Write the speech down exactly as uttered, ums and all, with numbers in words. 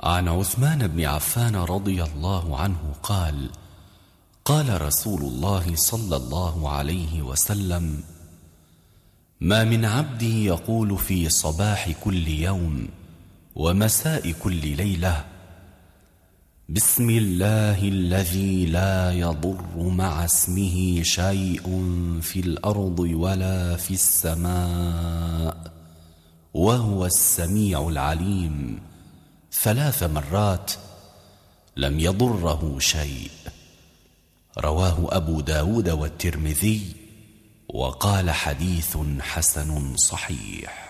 عن عثمان بن عفان رضي الله عنه قال: قال رسول الله صلى الله عليه وسلم: ما من عبد يقول في صباح كل يوم ومساء كل ليلة: بسم الله الذي لا يضر مع اسمه شيء في الأرض ولا في السماء وهو السميع العليم، ثلاث مرات، لم يضره شيء. رواه أبو داود والترمذي، وقال: حديث حسن صحيح.